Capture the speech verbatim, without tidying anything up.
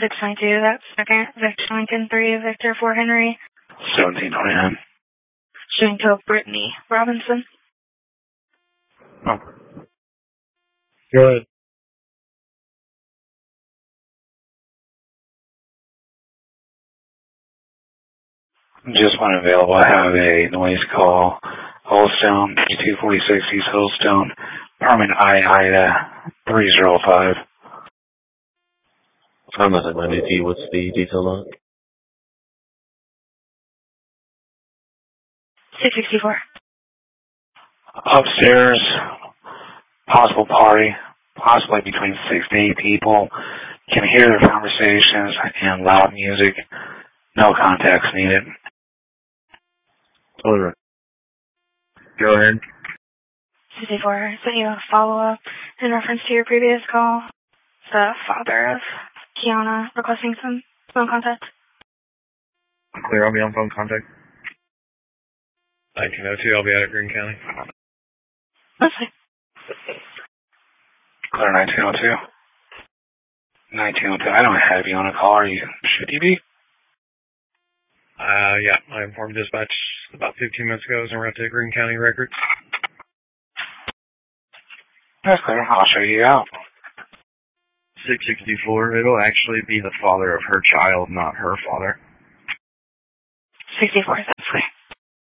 six nine two, that's second. Victor Lincoln three, Victor four Henry. seventeen twenty-nine. Shooting to Brittany Robinson. Oh. Go ahead. Just one available. I have a noise call. Holstone, two forty-six East Holstone. Permit I Ida three zero five. I'm not at my D T. What's the detail on it? six sixty-four. Upstairs, possible party, possibly between six to eight people. Can hear their conversations and loud music. No contacts needed. All right. Go ahead. sixty-four. Sent you a follow-up in reference to your previous call. The father of Kiana requesting some phone contact. Clear, I'll be on phone contact. nineteen oh two, I'll be out of Greene County. That's fine. Clear nineteen oh two. nineteen oh two. I don't have you on a call. Are you? Should you be? Uh, yeah, I informed dispatch about fifteen minutes ago. I was en route to Greene County Records. That's clear. I'll show you out. six sixty-four. It'll actually be the father of her child, not her father. sixty-four.